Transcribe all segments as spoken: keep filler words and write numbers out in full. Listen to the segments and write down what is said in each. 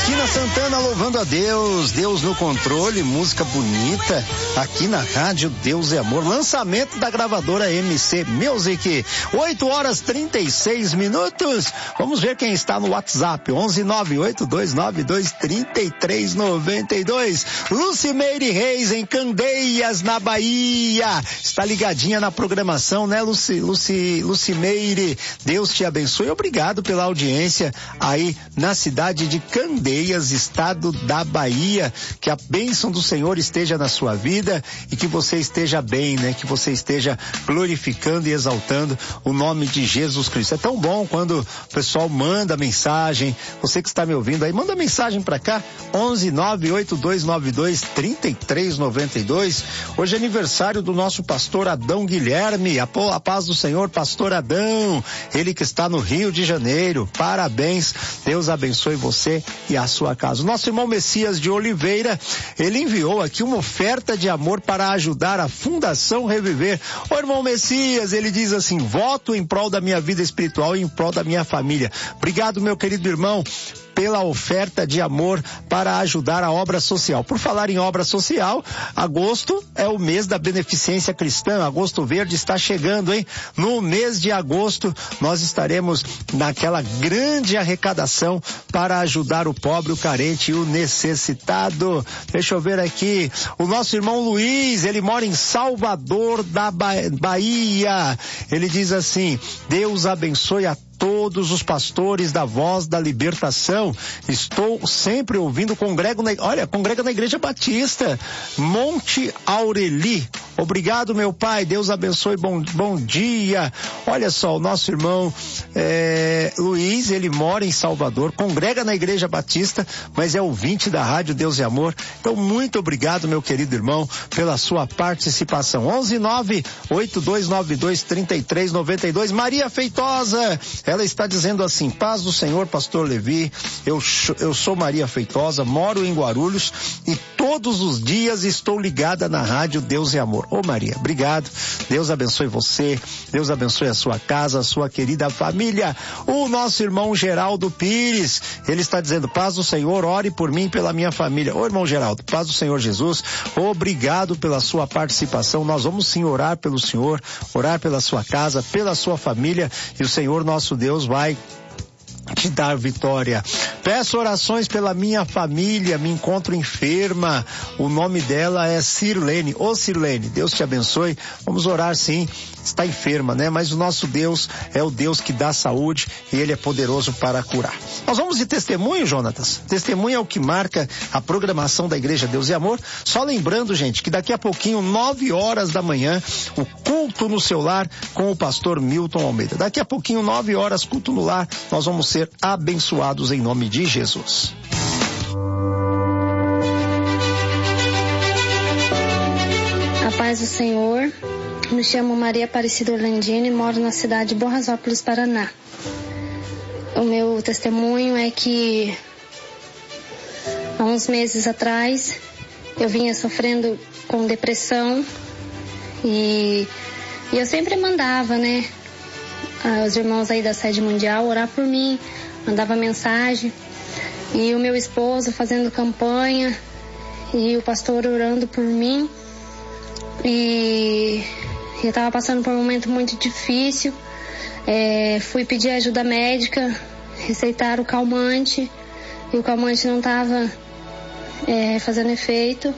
Tina Santana louvando a Deus, Deus no controle, música bonita, aqui na rádio Deus é Amor, lançamento da gravadora M C Music, oito horas trinta e seis minutos, vamos ver quem está no WhatsApp, onze nove oito dois nove dois três três nove dois, Lucimeire Reis em Candeias, na Bahia, está ligadinha na programação, né, Luci, Luci, Lucimeire, Deus te abençoe, obrigado pela audiência aí na cidade de Candeias, estado da Bahia, que a bênção do Senhor esteja na sua vida e que você esteja bem, né? Que você esteja glorificando e exaltando o nome de Jesus Cristo. É tão bom quando o pessoal manda mensagem, você que está me ouvindo aí, manda mensagem para cá, onze nove oito dois nove dois três três nove dois. Hoje é aniversário do nosso pastor Adão Guilherme, a, a paz do Senhor, pastor Adão, ele que está no Rio de Janeiro, parabéns, Deus abençoe você e a sua casa. O nosso irmão Messias de Oliveira, ele enviou aqui uma oferta de amor para ajudar a Fundação Reviver. Ô irmão Messias, ele diz assim, voto em prol da minha vida espiritual e em prol da minha família. Obrigado, meu querido irmão, pela oferta de amor para ajudar a obra social. Por falar em obra social, agosto é o mês da beneficência cristã, agosto verde está chegando, hein? No mês de agosto, nós estaremos naquela grande arrecadação para ajudar o pobre, o carente e o necessitado. Deixa eu ver aqui, o nosso irmão Luiz, ele mora em Salvador da Bahia, ele diz assim, Deus abençoe a todos os pastores da Voz da Libertação, estou sempre ouvindo, congrego na, olha, congrega na Igreja Batista, Monte Aureli, obrigado meu pai, Deus abençoe, bom, bom dia. Olha só, o nosso irmão é, Luiz, ele mora em Salvador, congrega na Igreja Batista, mas é ouvinte da rádio Deus e Amor, então muito obrigado meu querido irmão, pela sua participação. Onze nove oito dois nove dois três três nove dois. Maria Feitosa, ela está dizendo assim, paz do Senhor, pastor Levi, eu, eu sou Maria Feitosa, moro em Guarulhos e todos os dias estou ligada na rádio Deus e Amor. Ô Maria, obrigado, Deus abençoe você, Deus abençoe a sua casa, a sua querida família. O nosso irmão Geraldo Pires, ele está dizendo, paz do Senhor, ore por mim e pela minha família. Ô irmão Geraldo, paz do Senhor Jesus, obrigado pela sua participação, nós vamos sim orar pelo Senhor, orar pela sua casa, pela sua família, e o Senhor nosso Deus vai te dar vitória. Peço orações pela minha família, me encontro enferma, o nome dela é Sirlene. Ô Sirlene, Deus te abençoe, vamos orar sim, está enferma, né? Mas o nosso Deus é o Deus que dá saúde e Ele é poderoso para curar. Nós vamos de testemunho, Jonatas? Testemunho é o que marca a programação da Igreja Deus e Amor, só lembrando, gente, que daqui a pouquinho, nove horas da manhã, o culto no seu lar com o pastor Milton Almeida. Daqui a pouquinho, nove horas, culto no lar, nós vamos ser abençoados em nome de Jesus. A paz do Senhor, me chamo Maria Aparecida Orlandini e moro na cidade de Borrasópolis, Paraná. O meu testemunho é que há uns meses atrás eu vinha sofrendo com depressão e, e eu sempre mandava, né, os irmãos aí da sede mundial orar por mim, mandava mensagem, e o meu esposo fazendo campanha e o pastor orando por mim, e eu estava passando por um momento muito difícil. É, fui pedir ajuda médica, receitaram o calmante e o calmante não estava é, fazendo efeito,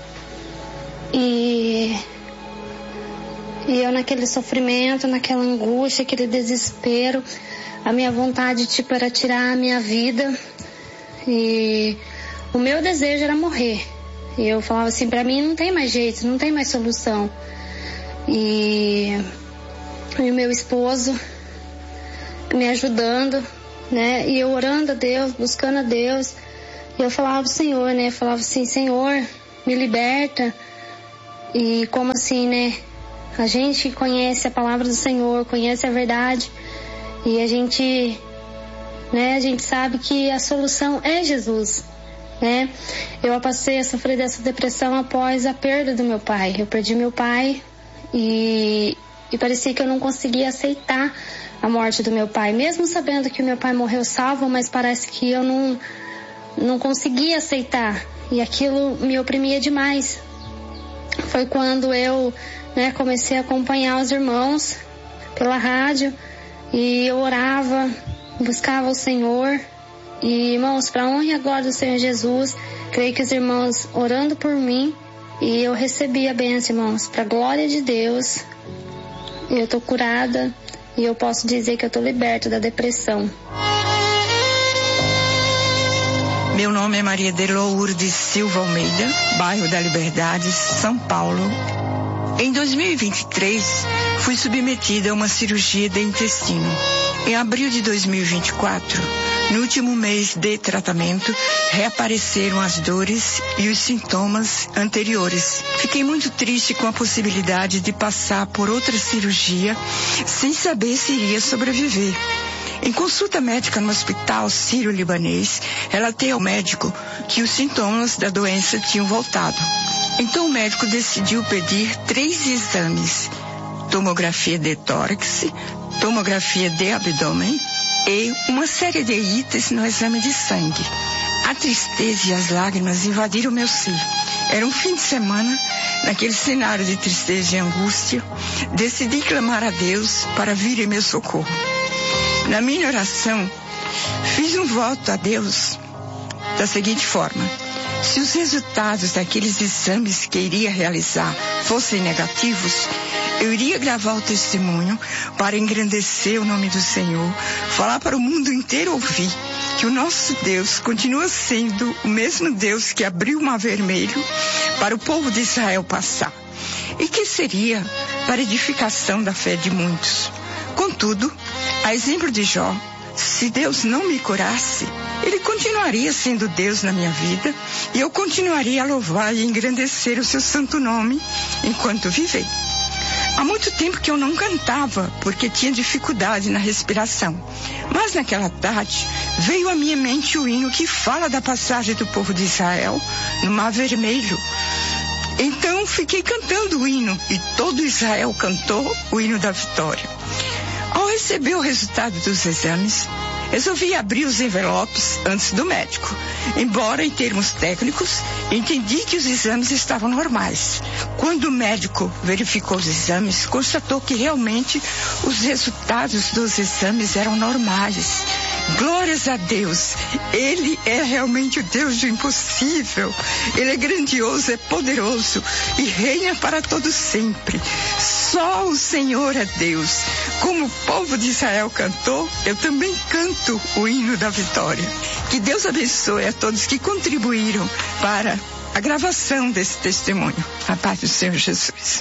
e E eu naquele sofrimento, naquela angústia, aquele desespero, a minha vontade tipo era tirar a minha vida, e o meu desejo era morrer. E eu falava assim, pra mim não tem mais jeito, não tem mais solução. E, e o meu esposo me ajudando, né? E eu orando a Deus, buscando a Deus. E eu falava pro Senhor, né? Eu falava assim, Senhor, me liberta. E como assim, né? A gente conhece a palavra do Senhor, conhece a verdade, e a gente, né, a gente sabe que a solução é Jesus, né? Eu passei a sofrer dessa depressão após a perda do meu pai. Eu perdi meu pai e, e parecia que eu não conseguia aceitar a morte do meu pai, mesmo sabendo que o meu pai morreu salvo, mas parece que eu não, não conseguia aceitar e aquilo me oprimia demais. Foi quando eu, né, comecei a acompanhar os irmãos pela rádio e eu orava, buscava o Senhor. E, irmãos, para a honra e a glória do Senhor Jesus, creio que os irmãos orando por mim e eu recebi a bênção, irmãos, para a glória de Deus. Eu tô curada e eu posso dizer que eu tô liberta da depressão. Meu nome é Maria de Lourdes Silva Almeida, bairro da Liberdade, São Paulo. Em dois mil e vinte e três, fui submetida a uma cirurgia de intestino. Em abril de dois mil e vinte e quatro, no último mês de tratamento, reapareceram as dores e os sintomas anteriores. Fiquei muito triste com a possibilidade de passar por outra cirurgia sem saber se iria sobreviver. Em consulta médica no hospital sírio-libanês, relatei ao médico que os sintomas da doença tinham voltado. Então o médico decidiu pedir três exames: tomografia de tórax, tomografia de abdômen e uma série de itens no exame de sangue. A tristeza e as lágrimas invadiram meu ser. Era um fim de semana, naquele cenário de tristeza e angústia, decidi clamar a Deus para vir em meu socorro. Na minha oração, fiz um voto a Deus da seguinte forma: se os resultados daqueles exames que iria realizar fossem negativos, eu iria gravar o testemunho para engrandecer o nome do Senhor, falar para o mundo inteiro ouvir que o nosso Deus continua sendo o mesmo Deus que abriu o Mar Vermelho para o povo de Israel passar, e que seria para edificação da fé de muitos. Contudo, a exemplo de Jó, se Deus não me curasse, Ele continuaria sendo Deus na minha vida e eu continuaria a louvar e engrandecer o seu santo nome enquanto viver. Há muito tempo que eu não cantava, porque tinha dificuldade na respiração. Mas naquela tarde, veio à minha mente o hino que fala da passagem do povo de Israel no Mar Vermelho. Então fiquei cantando o hino e todo Israel cantou o hino da vitória. Ao receber o resultado dos exames, resolvi abrir os envelopes antes do médico. Embora, em termos técnicos, entendi que os exames estavam normais. Quando o médico verificou os exames, constatou que realmente os resultados dos exames eram normais. Glórias a Deus! Ele é realmente o Deus do impossível. Ele é grandioso, é poderoso e reina para todo sempre. Só o Senhor é Deus. Como o povo de Israel cantou, eu também canto o hino da vitória. Que Deus abençoe a todos que contribuíram para a gravação desse testemunho. A paz do Senhor Jesus.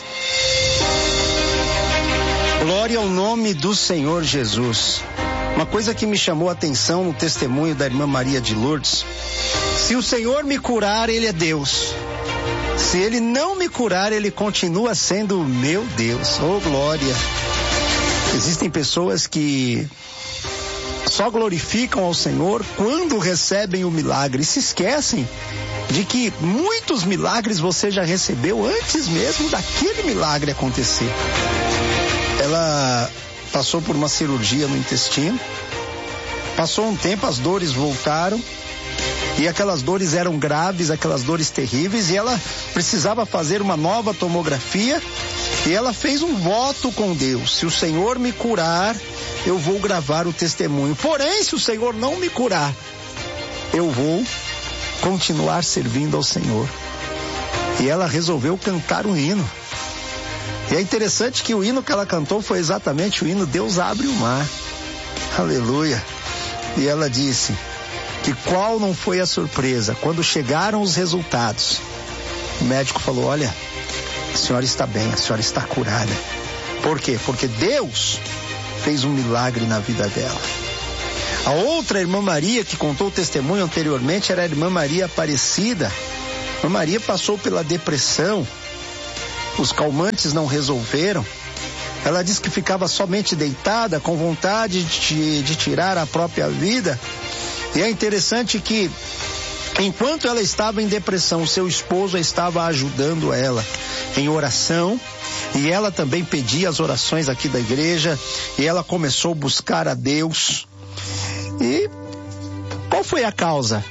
Glória ao nome do Senhor Jesus. Uma coisa que me chamou a atenção no testemunho da irmã Maria de Lourdes: se o Senhor me curar, Ele é Deus. Se Ele não me curar, Ele continua sendo o meu Deus. Oh, glória! Existem pessoas que só glorificam ao Senhor quando recebem o milagre e se esquecem de que muitos milagres você já recebeu antes mesmo daquele milagre acontecer. Ela passou por uma cirurgia no intestino, passou um tempo, as dores voltaram e aquelas dores eram graves, aquelas dores terríveis, e ela precisava fazer uma nova tomografia e ela fez um voto com Deus: se o Senhor me curar, eu vou gravar o testemunho. Porém, se o Senhor não me curar, eu vou continuar servindo ao Senhor. E ela resolveu cantar um hino. E é interessante que o hino que ela cantou foi exatamente o hino Deus Abre o Mar. Aleluia. E ela disse que qual não foi a surpresa quando chegaram os resultados. O médico falou: olha, a senhora está bem, a senhora está curada. Por quê? Porque Deus fez um milagre na vida dela. A outra irmã Maria que contou o testemunho anteriormente era a irmã Maria Aparecida. A irmã Maria passou pela depressão. Os calmantes não resolveram. Ela disse que ficava somente deitada, com vontade de, de tirar a própria vida. E é interessante que, enquanto ela estava em depressão, seu esposo estava ajudando ela em oração. E ela também pedia as orações aqui da igreja. E ela começou a buscar a Deus. E qual foi a causa?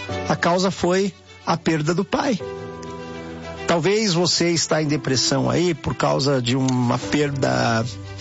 A causa foi a perda do pai. Talvez você está em depressão aí por causa de uma perda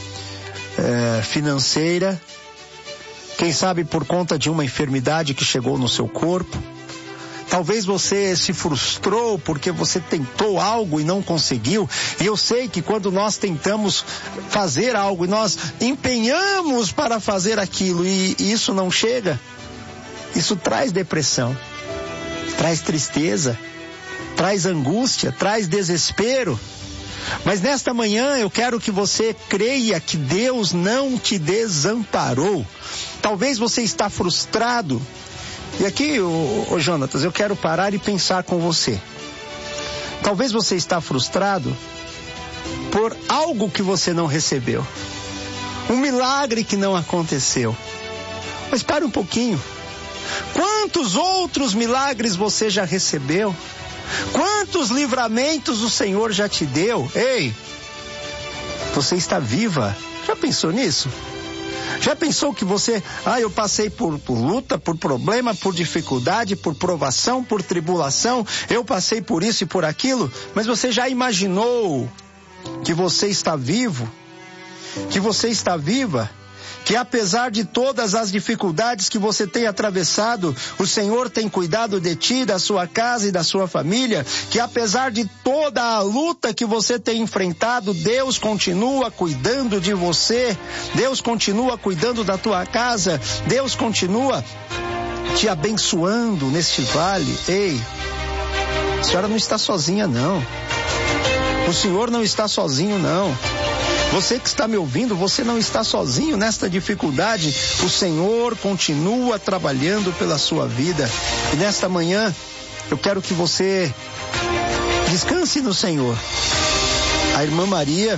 é, financeira. Quem sabe por conta de uma enfermidade que chegou no seu corpo. Talvez você se frustrou porque você tentou algo e não conseguiu. E eu sei que quando nós tentamos fazer algo e nós empenhamos para fazer aquilo e, e isso não chega, isso traz depressão, traz tristeza, traz angústia, traz desespero. Mas nesta manhã eu quero que você creia que Deus não te desamparou. Talvez você está frustrado. E aqui, ô, ô Jonatas, eu quero parar e pensar com você. Talvez você está frustrado por algo que você não recebeu. Um milagre que não aconteceu. Mas pare um pouquinho. Quantos outros milagres você já recebeu? Quantos livramentos o Senhor já te deu? Ei, você está viva. Já pensou nisso? Já pensou que você, ah, eu passei por, por luta, por problema, por dificuldade, por provação, por tribulação, eu passei por isso e por aquilo, mas você já imaginou que você está vivo? Que você está viva? Que apesar de todas as dificuldades que você tem atravessado, o Senhor tem cuidado de ti, da sua casa e da sua família, que apesar de toda a luta que você tem enfrentado, Deus continua cuidando de você, Deus continua cuidando da tua casa, Deus continua te abençoando neste vale. Ei, a senhora não está sozinha não, o Senhor não está sozinho não. Você que está me ouvindo, você não está sozinho nesta dificuldade. O Senhor continua trabalhando pela sua vida. E nesta manhã, eu quero que você descanse no Senhor. A irmã Maria,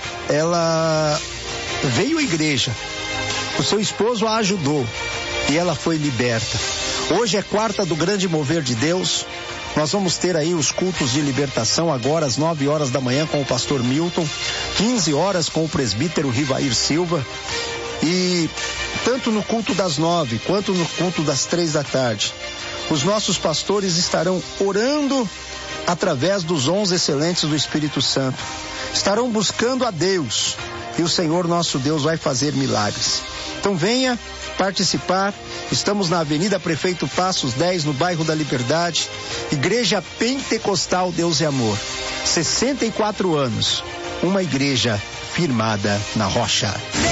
ela veio à igreja. O seu esposo a ajudou e ela foi liberta. Hoje é quarta do grande mover de Deus. Nós vamos ter aí os cultos de libertação agora às nove horas da manhã com o pastor Milton, quinze horas com o presbítero Rivair Silva, e tanto no culto das nove quanto no culto das três da tarde, os nossos pastores estarão orando através dos onze excelentes do Espírito Santo, estarão buscando a Deus e o Senhor nosso Deus vai fazer milagres. Então venha participar. Estamos na Avenida Prefeito Passos dez, no bairro da Liberdade. Igreja Pentecostal Deus e Amor. sessenta e quatro anos. Uma igreja firmada na rocha.